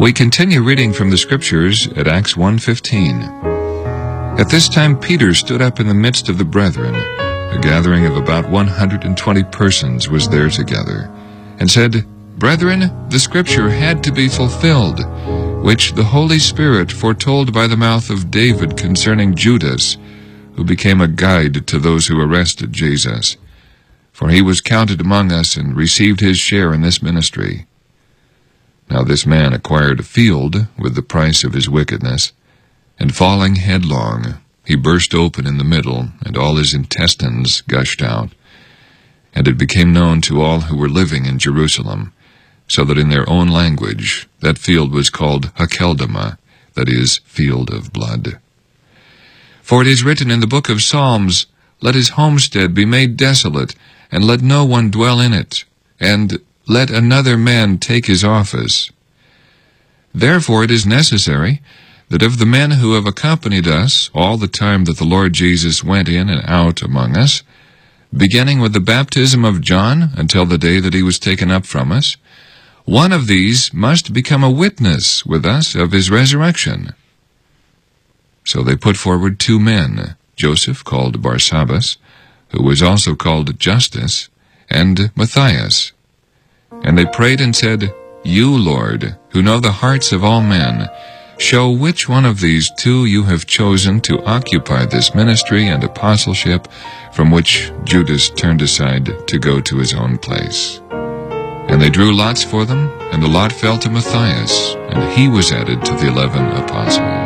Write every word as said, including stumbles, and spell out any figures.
We continue reading from the Scriptures at Acts one fifteen. At this time Peter stood up in the midst of the brethren. A gathering of about one hundred twenty persons was there together, and said, Brethren, the Scripture had to be fulfilled, which the Holy Spirit foretold by the mouth of David concerning Judas, who became a guide to those who arrested Jesus. For he was counted among us and received his share in this ministry. Now this man acquired a field with the price of his wickedness, and falling headlong, he burst open in the middle, and all his intestines gushed out. And it became known to all who were living in Jerusalem, so that in their own language that field was called Hakeldama, that is, field of blood. For it is written in the book of Psalms, Let his homestead be made desolate, and let no one dwell in it, and let another man take his office. Therefore it is necessary that of the men who have accompanied us all the time that the Lord Jesus went in and out among us, beginning with the baptism of John until the day that he was taken up from us, one of these must become a witness with us of his resurrection. So they put forward two men, Joseph called Barsabbas, who was also called Justus, and Matthias. And they prayed and said, You, Lord, who know the hearts of all men, show which one of these two you have chosen to occupy this ministry and apostleship from which Judas turned aside to go to his own place. And they drew lots for them, and the lot fell to Matthias, and he was added to the eleven apostles.